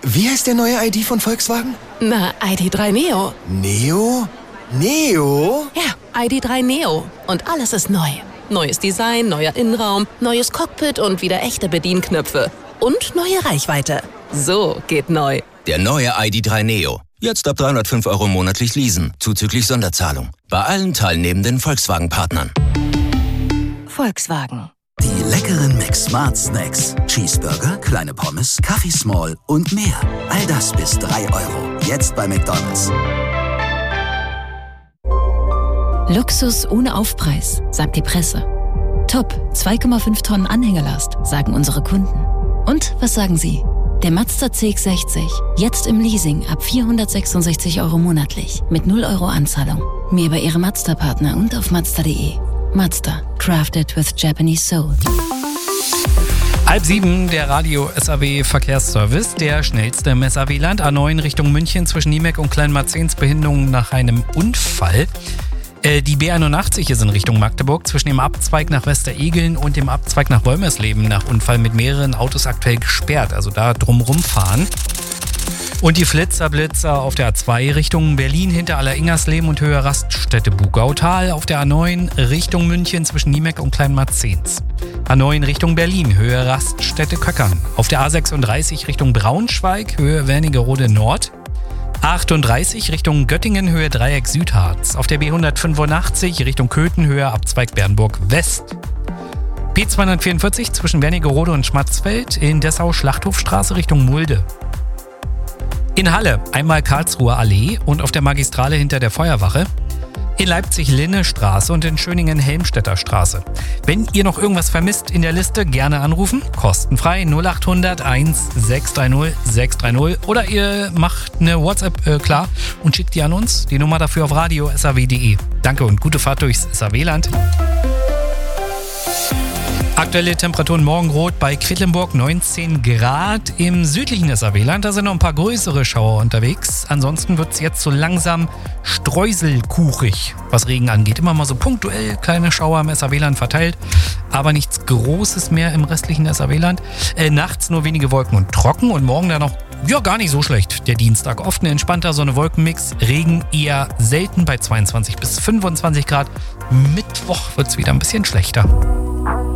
Wie heißt der neue ID von Volkswagen? Na, ID.3 Neo. Neo? Neo? Ja, ID.3 Neo. Und alles ist neu. Neues Design, neuer Innenraum, neues Cockpit und wieder echte Bedienknöpfe. Und neue Reichweite. So geht neu. Der neue ID.3 Neo. Jetzt ab 305 € monatlich leasen, zuzüglich Sonderzahlung. Bei allen teilnehmenden Volkswagen-Partnern. Volkswagen. Die leckeren McSmart Snacks. Cheeseburger, kleine Pommes, Kaffee Small und mehr. All das bis 3 €. Jetzt bei McDonald's. Luxus ohne Aufpreis, sagt die Presse. Top, 2,5 Tonnen Anhängerlast, sagen unsere Kunden. Und was sagen Sie? Der Mazda CX-60, jetzt im Leasing ab 466 € monatlich, mit 0 € Anzahlung. Mehr bei Ihrem Mazda-Partner und auf Mazda.de. Mazda, crafted with Japanese soul. 6:30, der Radio SAW Verkehrsservice, der schnellste im SAW-Land. A9 Richtung München zwischen Niemek und Kleinmarzens, Behinderung nach einem Unfall. Die B81 ist in Richtung Magdeburg zwischen dem Abzweig nach Westeregeln und dem Abzweig nach Wolmersleben nach Unfall mit mehreren Autos aktuell gesperrt. Also da drumrum fahren. Und die Flitzer auf der A2 Richtung Berlin hinter Alleringersleben und Höhe Raststätte Bugautal. Auf der A9 Richtung München zwischen Niemek und Kleinmarzens. A9 Richtung Berlin, Höhe Raststätte Köckern. Auf der A36 Richtung Braunschweig, Höhe Wernigerode Nord. 38 Richtung Göttingen, Höhe Dreieck Südharz. Auf der B185 Richtung Köthen, Höhe Abzweig Bernburg West. P244 zwischen Wernigerode und Schmatzfeld. In Dessau Schlachthofstraße Richtung Mulde. In Halle einmal Karlsruher Allee und auf der Magistrale hinter der Feuerwache. In Leipzig Linnestraße und in Schöningen Helmstedter Straße. Wenn ihr noch irgendwas vermisst in der Liste, gerne anrufen. Kostenfrei 0800 1630 630 oder ihr macht eine WhatsApp klar und schickt die an uns. Die Nummer dafür auf radio.saw.de. Danke und gute Fahrt durchs SAW-Land. Aktuelle Temperaturen morgenrot bei Quedlinburg 19 Grad. Im südlichen SAW-Land, da sind noch ein paar größere Schauer unterwegs. Ansonsten wird es jetzt so langsam streuselkuchig, was Regen angeht. Immer mal so punktuell kleine Schauer im SAW-Land verteilt, aber nichts Großes mehr im restlichen SAW-Land. Nachts nur wenige Wolken und trocken und morgen dann noch, ja, gar nicht so schlecht. Der Dienstag oft ein entspannter Sonne-Wolken-Mix. Regen eher selten bei 22 bis 25 Grad. Mittwoch wird es wieder ein bisschen schlechter.